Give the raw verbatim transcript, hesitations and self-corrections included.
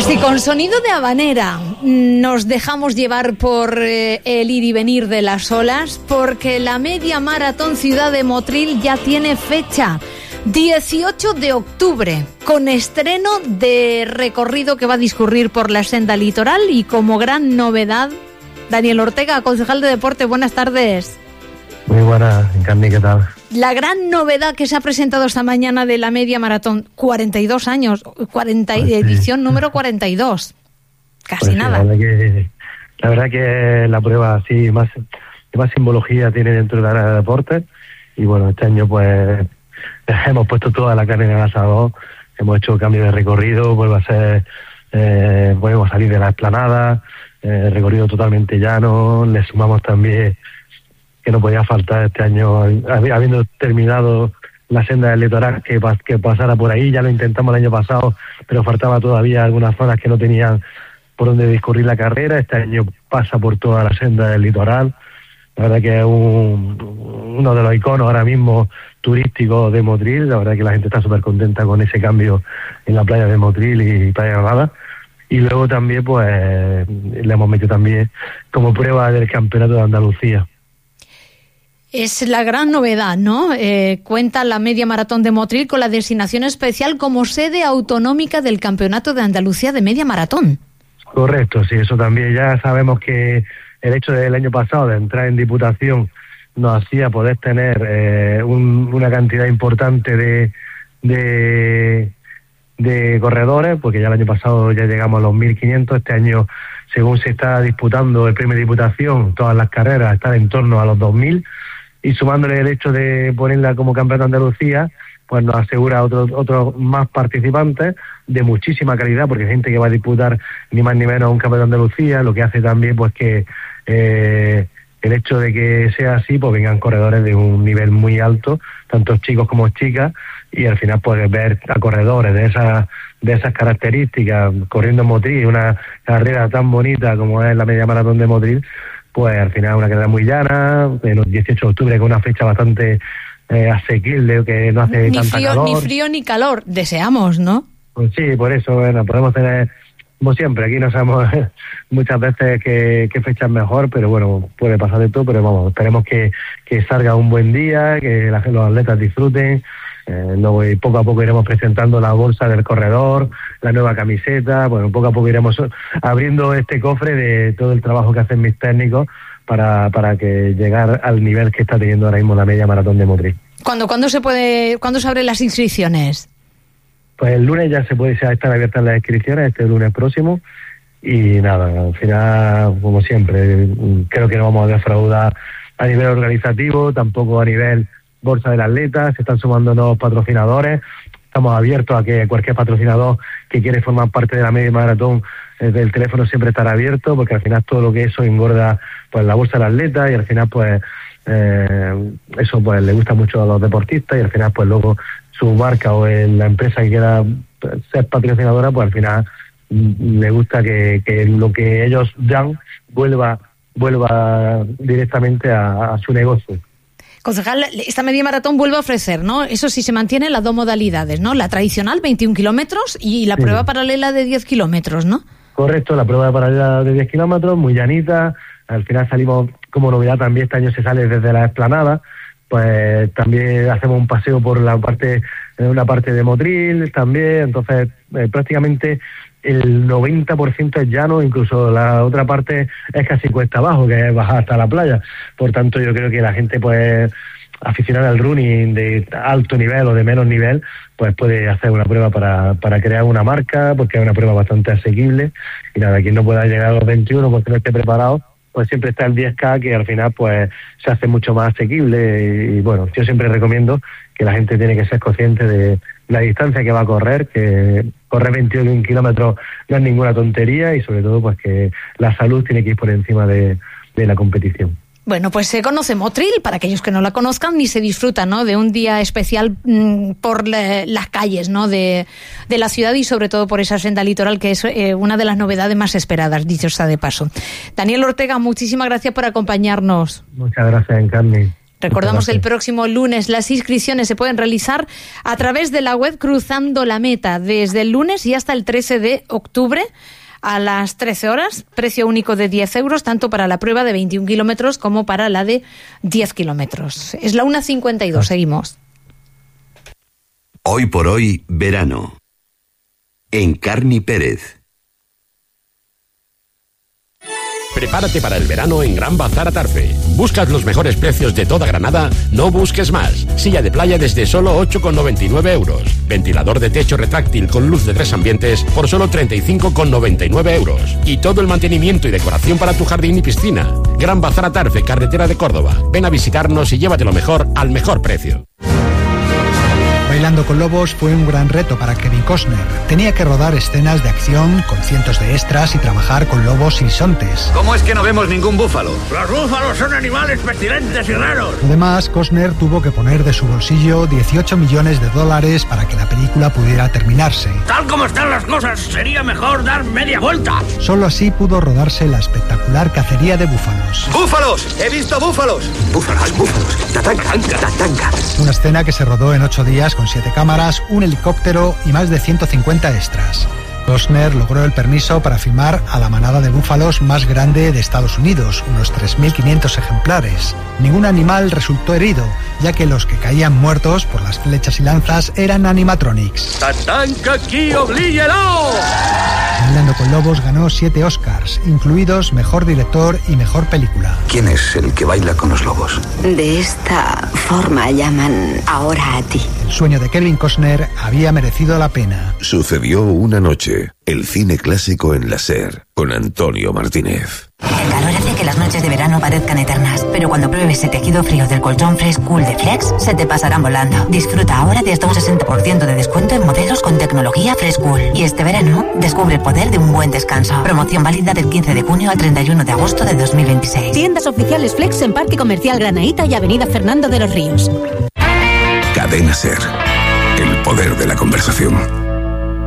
Así, con sonido de habanera, nos dejamos llevar por eh, el ir y venir de las olas, porque la media maratón Ciudad de Motril ya tiene fecha. dieciocho de octubre, con estreno de recorrido que va a discurrir por la senda litoral y como gran novedad, Daniel Ortega, concejal de deporte, buenas tardes. Muy buenas, Encarni, ¿qué tal? La gran novedad que se ha presentado esta mañana de la media maratón, cuarenta y dos años, cuarenta, pues sí. Edición número cuarenta y dos, casi pues nada. Sí, la, verdad que, la verdad que la prueba así más, más simbología tiene dentro de la área de deporte y bueno, este año pues hemos puesto toda la carne en el asador, hemos hecho cambio de recorrido, vuelve a ser, eh, volvemos a salir de la explanada, eh, recorrido totalmente llano, le sumamos también que no podía faltar este año, habiendo terminado la senda del litoral, que, que pasara por ahí. Ya lo intentamos el año pasado, pero faltaba todavía algunas zonas que no tenían por donde discurrir la carrera. Este año pasa por toda la senda del litoral. La verdad que es un, uno de los iconos ahora mismo turísticos de Motril. La verdad que la gente está súper contenta con ese cambio en la playa de Motril y Playa Granada. Y luego también pues le hemos metido también como prueba del Campeonato de Andalucía. Es la gran novedad, ¿no? Eh, cuenta la media maratón de Motril con la designación especial como sede autonómica del Campeonato de Andalucía de media maratón. Correcto, sí, eso también. Ya sabemos que el hecho del año pasado de entrar en Diputación nos hacía poder tener eh, un, una cantidad importante de, de, de corredores, porque ya el año pasado ya llegamos a los mil quinientos. Este año, según se está disputando el premio de Diputación, todas las carreras están en torno a los dos mil. Y sumándole el hecho de ponerla como campeona de Andalucía, pues nos asegura otros otros más participantes de muchísima calidad, porque hay gente que va a disputar ni más ni menos un campeonato de Andalucía, lo que hace también pues que eh, el hecho de que sea así, pues vengan corredores de un nivel muy alto, tanto chicos como chicas, y al final pues ver a corredores de esas de esas características corriendo en Motril, una carrera tan bonita como es la media maratón de Motril, pues al final una carrera muy llana, el dieciocho de octubre, con una fecha bastante eh, asequible, que no hace ni tanta frío, calor. Ni frío ni calor, deseamos, ¿no? Pues sí, por eso, bueno, podemos tener, como siempre, aquí no sabemos muchas veces qué, qué fecha es mejor, pero bueno, puede pasar de todo, pero vamos, esperemos que, que salga un buen día, que la, los atletas disfruten. Eh, luego poco a poco iremos presentando la bolsa del corredor, la nueva camiseta. Bueno, poco a poco iremos abriendo este cofre de todo el trabajo que hacen mis técnicos para, para que llegar al nivel que está teniendo ahora mismo la media maratón de Motril. ¿Cuándo, ¿cuándo se puede, cuándo se abren las inscripciones? Pues el lunes ya se puede, ya están abiertas las inscripciones, este lunes próximo. Y nada, al final, como siempre, creo que no vamos a defraudar a nivel organizativo, tampoco a nivel bolsa del atleta. Se están sumando nuevos patrocinadores. Estamos abiertos a que cualquier patrocinador que quiere formar parte de la media maratón, eh, el teléfono siempre estará abierto, porque al final todo lo que eso engorda pues la bolsa del atleta, y al final pues eh, eso pues le gusta mucho a los deportistas, y al final pues luego su marca o en la empresa que quiera ser patrocinadora, pues al final mm, le gusta que, que lo que ellos dan vuelva vuelva directamente a, a su negocio. Concejal, esta media maratón vuelve a ofrecer, ¿no? Eso sí, se mantienen las dos modalidades, ¿no? La tradicional, veintiún kilómetros, y la sí. prueba paralela de diez kilómetros, ¿no? Correcto, la prueba paralela de diez kilómetros, muy llanita. Al final salimos, como novedad también, este año se sale desde la explanada. Pues también hacemos un paseo por la parte, una parte de Motril también. Entonces, eh, prácticamente el noventa por ciento es llano, incluso la otra parte es casi cuesta abajo, que es bajar hasta la playa. Por tanto, yo creo que la gente, pues, aficionada al running de alto nivel o de menos nivel, pues puede hacer una prueba para, para crear una marca, porque es una prueba bastante asequible. Y nada, quien no pueda llegar a los veintiuno porque no esté preparado, pues siempre está el diez K, que al final pues se hace mucho más asequible. Y, y bueno, yo siempre recomiendo que la gente tiene que ser consciente de la distancia que va a correr, que correr veintiún kilómetros no es ninguna tontería, y sobre todo pues que la salud tiene que ir por encima de, de la competición. Bueno, pues se conoce Motril, para aquellos que no la conozcan, y se disfruta, ¿no?, de un día especial mmm, por la, las calles, ¿no?, de, de la ciudad, y sobre todo por esa senda litoral, que es eh, una de las novedades más esperadas, dicho está de paso. Daniel Ortega, muchísimas gracias por acompañarnos. Muchas gracias, Encarni. Recordamos que el próximo lunes las inscripciones se pueden realizar a través de la web Cruzando la Meta, desde el lunes y hasta el trece de octubre a las trece horas, precio único de diez euros, tanto para la prueba de veintiún kilómetros como para la de diez kilómetros. Es la una cincuenta y dos, seguimos. Hoy por hoy, verano. En Carni Pérez. Prepárate para el verano en Gran Bazar Atarfe. ¿Buscas los mejores precios de toda Granada? No busques más. Silla de playa desde solo ocho con noventa y nueve euros. Ventilador de techo retráctil con luz de tres ambientes por solo treinta y cinco con noventa y nueve euros. Y todo el mantenimiento y decoración para tu jardín y piscina. Gran Bazar Atarfe, carretera de Córdoba. Ven a visitarnos y llévate lo mejor al mejor precio. Bailando con Lobos fue un gran reto para Kevin Costner. Tenía que rodar escenas de acción con cientos de extras y trabajar con lobos y bisontes. ¿Cómo es que no vemos ningún búfalo? Los búfalos son animales pestilentes y raros. Además, Costner tuvo que poner de su bolsillo dieciocho millones de dólares para que la película pudiera terminarse. Tal como están las cosas, sería mejor dar media vuelta. Solo así pudo rodarse la espectacular cacería de búfalos. ¡Búfalos! ¡He visto búfalos! Búfalos, búfalos. Tatanca, tatanca. Una escena que se rodó en ocho días con siete cámaras, un helicóptero y más de ciento cincuenta extras. Costner logró el permiso para filmar a la manada de búfalos más grande de Estados Unidos, unos tres mil quinientos ejemplares. Ningún animal resultó herido, ya que los que caían muertos por las flechas y lanzas eran animatronics. ¡Tatanca aquí, oblíguelo! Bailando con Lobos ganó siete Oscars, incluidos Mejor Director y Mejor Película. ¿Quién es el que baila con los lobos? De esta forma llaman ahora a ti. El sueño de Kevin Costner había merecido la pena. Sucedió una noche. El cine clásico en la SER, con Antonio Martínez. El calor hace que las noches de verano parezcan eternas, pero cuando pruebes el tejido frío del colchón Fresh Cool de Flex, se te pasarán volando. Disfruta ahora de hasta un sesenta por ciento de descuento en modelos con tecnología Fresh Cool. Y este verano, descubre el poder de un buen descanso. Promoción válida del quince de junio al treinta y uno de agosto de dos mil veintiséis. Tiendas oficiales Flex en Parque Comercial Granaíta y Avenida Fernando de los Ríos. Cadena SER. El poder de la conversación.